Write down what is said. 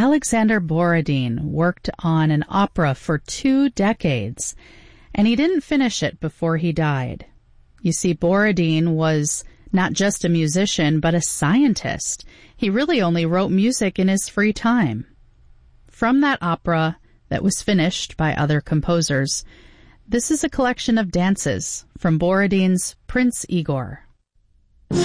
Alexander Borodin worked on an opera for 2 decades, and he didn't finish it before he died. You see, Borodin was not just a musician, but a scientist. He really only wrote music in his free time. From that opera that was finished by other composers, this is a collection of dances from Borodin's Prince Igor.